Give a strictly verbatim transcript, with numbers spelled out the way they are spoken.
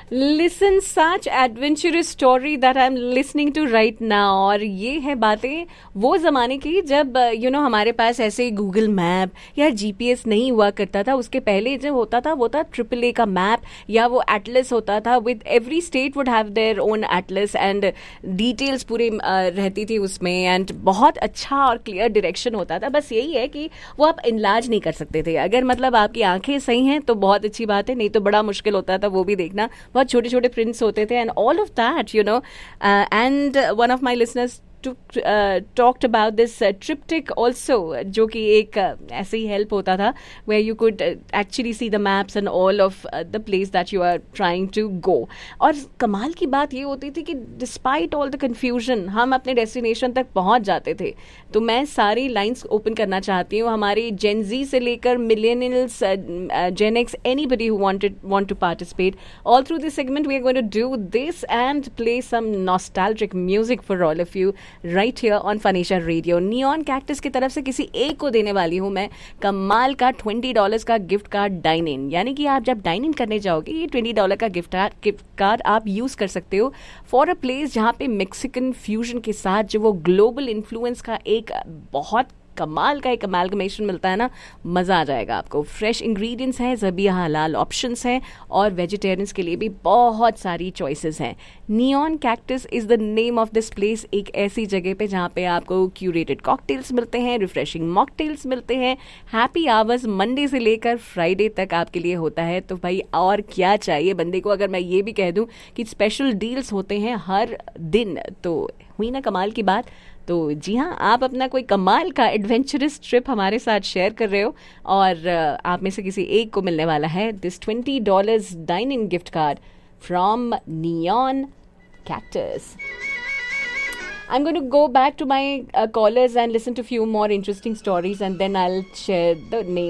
Listen such adventurous story that I am listening to right now. और ये है बातें वो ज़माने की जब यू you नो know, हमारे पास ऐसे गूगल मैप या जीपीएस नहीं हुआ करता था। उसके पहले जो होता था वो था ट्रिपल ए का मैप या वो एटलस होता था। With every state would have their own Atlas and details पूरी uh, रहती थी उसमें एंड बहुत अच्छा और क्लियर डायरेक्शन होता था। बस यही है कि वो आप इनलाज नहीं कर सकते थे। अगर मतलब आपकी आंखें सही हैं तो बहुत अच्छी बात है, नहीं तो बड़ा मुश्किल होता था वो भी देखना। बहुत छोटे छोटे प्रिंट्स होते थे and all of that you know and one of my listeners to uh, talked about this uh, triptych also, जो कि एक uh, ऐसे ही help होता था where you could uh, actually see the maps and all of uh, the place that you are trying to go. और कमाल की बात ये होती थी कि despite all the confusion हम अपने destination तक पहुंच जाते थे। तो मैं सारी lines open करना चाहती हूँ हमारी Gen Z से लेकर millennials, uh, uh, Gen X, anybody who wanted want to participate. All through this segment we are going to do this and play some nostalgic music for all of you right here on फनीशा radio. Neon cactus की तरफ से किसी एक को देने वाली हूँ मैं कमाल का ट्वेंटी डॉलर्स का गिफ्ट कार्ड डाइन इन। यानी कि आप जब डाइन इन करने जाओगे ये ट्वेंटी डॉलर का गिफ्ट गिफ्ट कार्ड आप यूज कर सकते हो फॉर अ प्लेस जहाँ पे मेक्सिकन फ्यूजन के साथ जो वो ग्लोबल इन्फ्लुएंस का एक बहुत कमाल का एक अमालगमेशन मिलता है ना, मज़ा आ जाएगा आपको। फ्रेश इंग्रेडिएंट्स हैं, ज़बिया हलाल ऑप्शंस हैं और वेजिटेरियंस के लिए भी बहुत सारी चॉइसेस हैं। Neon cactus is the name of this place. एक ऐसी जगह पे जहाँ पे आपको क्यूरेटेड कॉकटेल्स मिलते हैं, रिफ्रेशिंग मॉकटेल्स मिलते हैं। हैप्पी आवर्स मंडे से लेकर फ्राइडे तक आपके लिए होता है। तो भाई और क्या चाहिए बंदे को। अगर मैं ये भी कह दूँ कि स्पेशल डील्स होते हैं हर दिन, तो हुई ना कमाल की बात। तो जी हाँ, आप अपना कोई कमाल का एडवेंचरस ट्रिप हमारे साथ शेयर कर रहे हो और आप में से किसी एक को मिलने वाला है this twenty dollars dine in gift card from neon cactus. I'm going to go back to my uh, callers and listen to a few more interesting stories and then I'll share the name